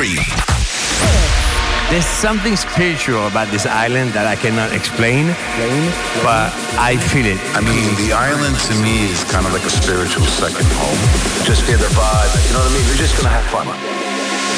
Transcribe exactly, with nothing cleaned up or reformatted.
three. There's something spiritual about this island that I cannot explain, but I feel it. I mean, the island to me is kind of like a spiritual second home. Just feel the vibe. You know what I mean? We're just going to have fun.